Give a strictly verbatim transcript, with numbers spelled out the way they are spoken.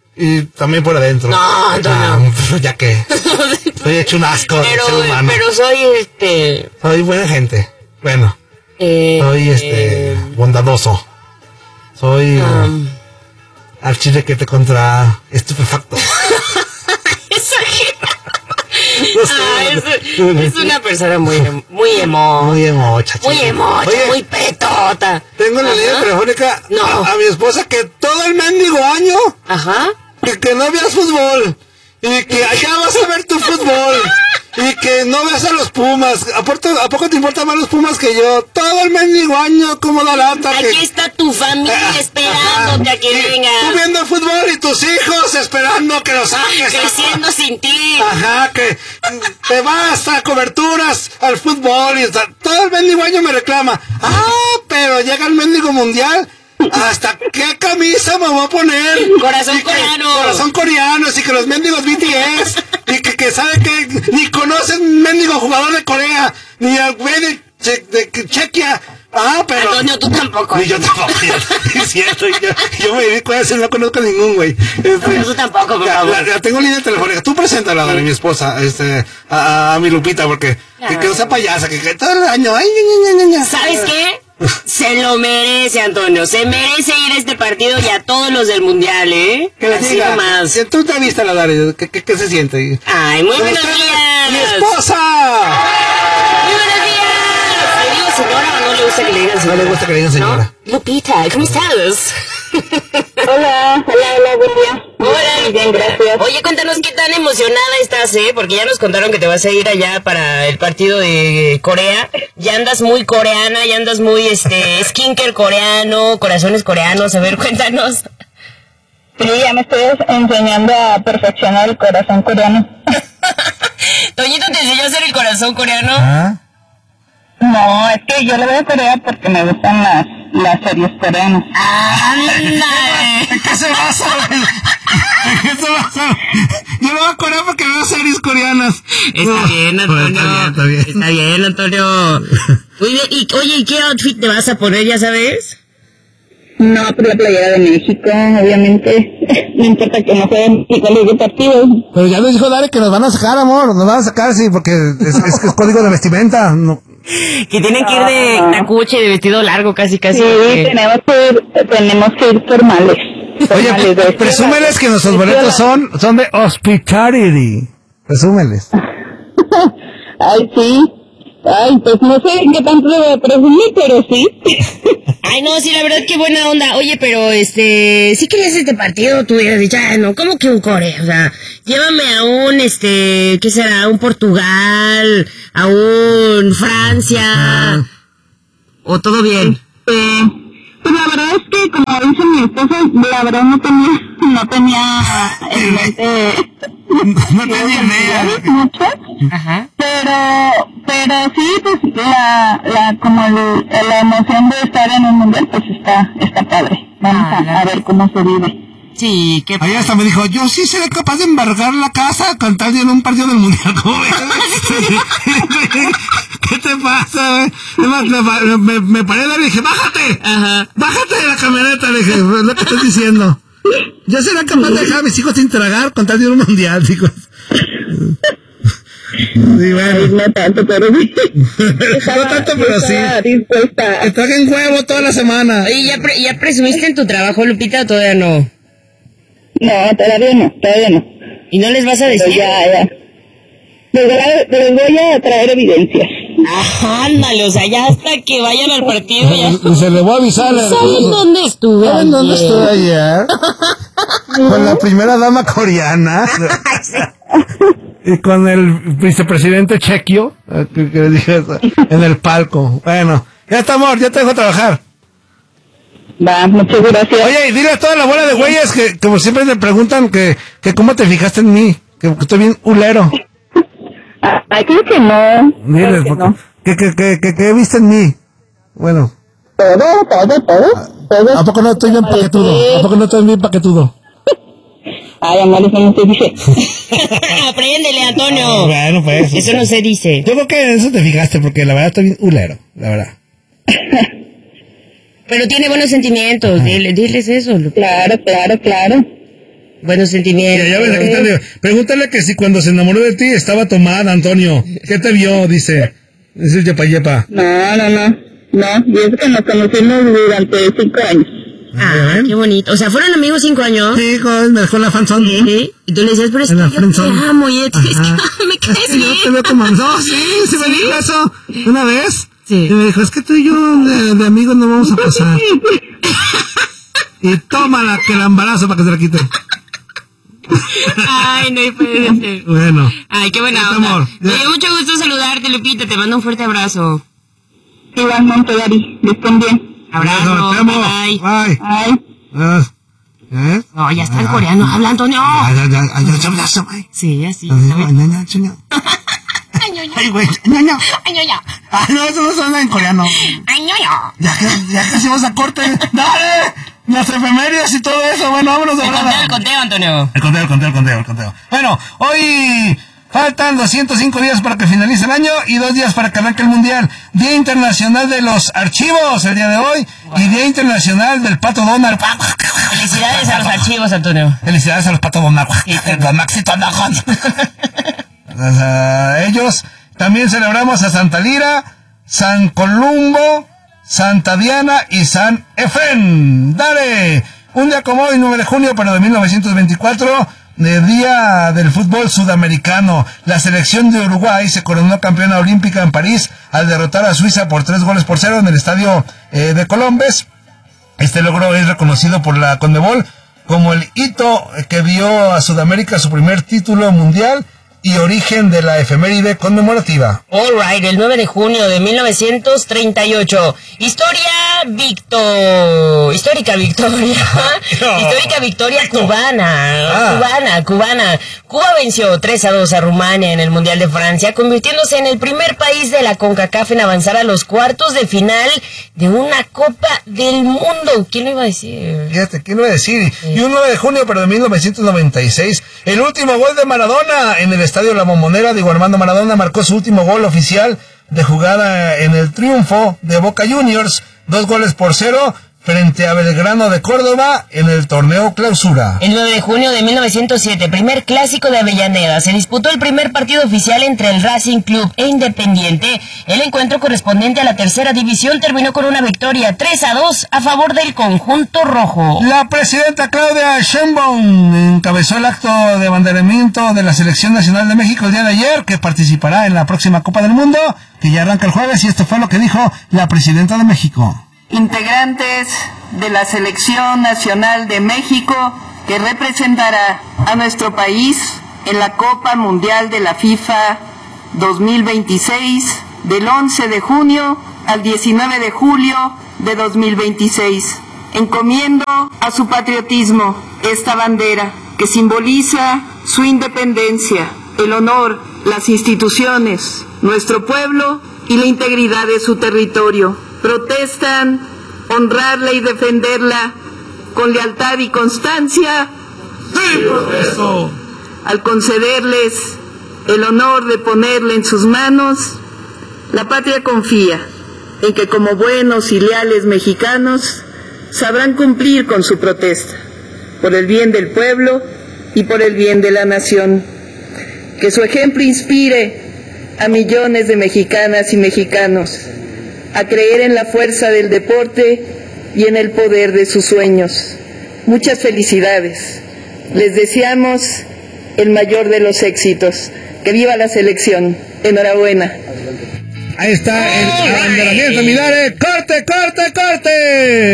Y también por adentro. No, Antonio. Ah, ya que. Soy hecho un asco de Pero, ser humano. pero soy este. Soy buena gente. Bueno. Eh, Soy este. eh, bondadoso. Soy. um, Uh, archirequete contra estupefacto. No sé, ah, es, es una persona muy, muy emo. Muy emo, chacho. Muy emo, muy petota. Tengo la línea telefónica no. a, a mi esposa que todo el mendigo año. Ajá. Que, que no veas fútbol. Y que allá vas a ver tu fútbol. Y que no veas a los Pumas. ¿A poco, ¿A poco te importan más los Pumas que yo? Todo el mendigo año como da lata. Aquí que... está tu familia esperándote a que vengas. Tú viendo fútbol y tus hijos esperando que los saques. Creciendo sin ti. Ajá, que te vas a coberturas al fútbol y todo el mendigo año me reclama. Ah, pero llega el mendigo mundial. ¿Hasta qué camisa me voy a poner? Corazón y que, coreano. Corazón coreano, y que los mendigos B T S. Y que, que sabe que ni conocen mendigo jugador de Corea. Ni al güey de, che, de Chequia. Ah, pero. Antonio, tú tampoco. Ni yo tampoco. Es cierto. Yo, yo me dedico a eso, no conozco a ningún güey. Este, no, tú tampoco, por favor. La, la tengo línea telefónica. Tú preséntala, sí. A mi esposa, este, a, a mi Lupita, porque que, que no sea payasa, que, que todo el año. Ay, ña, ña, ña, ña. ¿Sabes qué? Se lo merece, Antonio. Se merece ir a este partido y a todos los del mundial, ¿eh? Que así diga, nomás. Si tú te viste la Dari, ¿qué, qué, ¿qué se siente? Ay, muy buenos días. ¡Mi esposa! Muy buenos días. ¿Le digo señora o no le gusta que le digan señora? No le gusta que le digan señora. ¿No? Lupita, ¿cómo estás? Hola, hola, hola, buen día. Hola. Muy bien, gracias. Oye, cuéntanos qué tan emocionada estás, ¿eh? Porque ya nos contaron que te vas a ir allá para el partido de Corea. Ya andas muy coreana, ya andas muy, este, skincare coreano, corazones coreanos. A ver, cuéntanos. Sí, ya me estoy enseñando a perfeccionar el corazón coreano. ¿Toñito te enseñó a hacer el corazón coreano? ¿Ah? No, es que yo le voy a Corea porque me gustan las, las series coreanas. ¡Ándale! ¿En qué se basa? ¿En qué se basa? Yo le voy a Corea porque veo series coreanas. Está bien, Antonio. Está bien, está bien. Está bien, Antonio. Muy bien. Y, oye, ¿y qué outfit te vas a poner, ya sabes? No, por la playera de México, obviamente. No importa que no jueguen y cuál es el partido. Pero ya nos dijo Dari que nos van a sacar, amor. Nos van a sacar, sí, porque es, es, es código de vestimenta. No. Que tienen que ir de tacuche, de vestido largo, casi, casi. Sí, porque... tenemos que ir, tenemos que ir formales. formales Oye, de presúmeles que nuestros boletos son, son de hospitality. Presúmeles. Ay, sí. Ay, pues no sé qué tanto debo presumir, pero sí. Ay, no, sí, la verdad, qué buena onda. Oye, pero, este, sí querías este partido, tú hubieras dicho, ah, no, ¿cómo que un Corea? O sea, llévame a un, este, ¿qué será? A un Portugal, a un Francia, uh-huh. ¿O todo bien? Eh, pues la verdad es que, como dice mi esposa, la verdad no tenía, no tenía en mente... No tenía idea. Mucho, ajá. Pero, pero sí, pues la, la, como el, la emoción de estar en un mundial, pues está, está padre. Vamos ah, a, a ver cómo se vive. Sí, qué ahí hasta me dijo, yo sí seré capaz de embargar la casa con tal de en un partido del mundial. ¿Cómo ves? ¿Qué te pasa? Me, me, me paré y le dije, bájate, ajá. Bájate de la camioneta, le dije, es lo que estoy diciendo. Yo seré capaz de dejar a mis hijos sin tragar con tal de un mundial, chicos. Sí, bueno. No tanto, pero sí. No tanto, pero sí. Dispuesta. Que traguen huevo toda la semana. Oye, ¿ya, pre- ¿ya presumiste en tu trabajo, Lupita, o todavía no? No, todavía no, todavía no. ¿Y no les vas a decir? Pues ya, ya. Les, les voy a traer evidencias. Ajá, ándale, o sea, ya hasta que vayan al partido ya. Se le voy a avisar. ¿Saben dónde estuve? ¿Saben dónde estuve ayer? Con la primera dama coreana. Y con el vicepresidente Chequio, que, que le dije en el palco. Bueno, ya está, amor, ya te dejo trabajar. Va, muchas gracias. Oye, y dile a toda la bola de güeyes que, como siempre te preguntan, que, que cómo te fijaste en mí, que, que estoy bien hulero. Ay, creo que no. Diles, que, no. que, que, que, que, que viste en mí. Bueno. Todo, todo, todo. todo. ¿A poco no estoy bien paquetudo? ¿A poco no estoy bien paquetudo? Ay, amor, eso no se dice. Apréndele, Antonio. Bueno, pues. Eso no se dice. Yo creo que en eso te fijaste, porque la verdad estoy bien hulero, la verdad. Pero tiene buenos sentimientos, dile, diles eso. Lupita. Claro, claro, claro. buenos sentimientos. Ya, ya ves, aquí está, le- pregúntale que si cuando se enamoró de ti estaba tomada, Antonio. ¿Qué te vio? Dice. Dice Yepa Yepa. No, no, no. No, y es que nos conocimos durante cinco años. Ah, qué bonito. O sea, ¿fueron amigos cinco años? Sí, con, me dejó la fanzón. Sí. Y tú le decías, pero es que En la yo te friendzone. amo, y es que es Ajá. que me caes bien. Yo te veo como... No, sí, sí me dijo eso. Una vez. Sí. Y me dijo, es que tú y yo de, de amigos no vamos a pasar. Y tómala, que la embarazo para que se la quite. Ay, no puede ser. Bueno. Ay, qué buena Este onda. amor. Me dio mucho gusto saludarte, Lupita. Te mando un fuerte abrazo. Igualmente, Dari. Estén bien. Abrazo. Te amo. Bye. Bye. Ay. ¿Eh? ¿Eh? No, ya está el Ah, coreano. Habla, Antonio. Ya, ya, ya, ya, ya, ya, ya, güey. Sí, así. Ay, está ay, bien. ña, ña, ña. Ay, ñoño. Ay, güey, ña, ña. Ay, ñoño. Ay, no, eso no suena en coreano. Ay, ñoño. Ya que, ya casi vamos a corte. ¡Dale! Las efemérides y todo eso. Bueno, vámonos de El volada. conteo, el conteo, Antonio. El conteo, el conteo, el conteo, el conteo. Bueno, hoy faltan doscientos cinco días para que finalice el año y dos días para que arranque el Mundial. Día Internacional de los Archivos el día de hoy y Día Internacional del Pato Donald. Felicidades a los archivos, Antonio. Felicidades a los Pato Donald. Los Maxito Donald. A ellos también celebramos a Santa Lira, San Columbo, Santa Diana y San Efren. ¡Dale! Un día como hoy, nueve de junio, pero de mil novecientos veinticuatro, de Día del Fútbol Sudamericano. La selección de Uruguay se coronó campeona olímpica en París al derrotar a Suiza por tres goles por cero en el estadio eh, de Colombes. Este logro es reconocido por la CONMEBOL como el hito que dio a Sudamérica su primer título mundial y origen de la efeméride conmemorativa. All right, el nueve de junio de mil novecientos treinta y ocho. Historia Victor... Histórica victoria. Histórica victoria cubana. Ah. Cubana, cubana. Cuba venció tres a dos a Rumania en el Mundial de Francia, convirtiéndose en el primer país de la CONCACAF en avanzar a los cuartos de final de una Copa del Mundo. ¿Quién lo iba a decir? Fíjate, ¿qué iba a decir? Y un nueve de junio, pero de mil novecientos noventa y seis, el último gol de Maradona en el estadio La Bombonera. Diego Armando Maradona marcó su último gol oficial de jugada en el triunfo de Boca Juniors, dos goles por cero, frente a Belgrano de Córdoba en el torneo Clausura. El nueve de junio de mil novecientos siete, primer clásico de Avellaneda, se disputó el primer partido oficial entre el Racing Club e Independiente. El encuentro correspondiente a la tercera división terminó con una victoria tres a dos a favor del conjunto rojo. La presidenta Claudia Sheinbaum encabezó el acto de abanderamiento de la Selección Nacional de México el día de ayer, que participará en la próxima Copa del Mundo, que ya arranca el jueves, y esto fue lo que dijo la presidenta de México. Integrantes de la Selección Nacional de México, que representará a nuestro país en la Copa Mundial de la FIFA dos mil veintiséis, del once de junio al diecinueve de julio de dos mil veintiséis. Encomiendo a su patriotismo esta bandera, que simboliza su independencia, el honor, las instituciones, nuestro pueblo y la integridad de su territorio. Protestan honrarla y defenderla con lealtad y constancia. ¡Sí, protesto! Al concederles el honor de ponerla en sus manos, la patria confía en que como buenos y leales mexicanos sabrán cumplir con su protesta, por el bien del pueblo y por el bien de la nación. Que su ejemplo inspire a millones de mexicanas y mexicanos a creer en la fuerza del deporte y en el poder de sus sueños. Muchas felicidades. Les deseamos el mayor de los éxitos. Que viva la selección. Enhorabuena. Ahí está el abanderamiento, mi Dare. ¡Corte, corte, corte!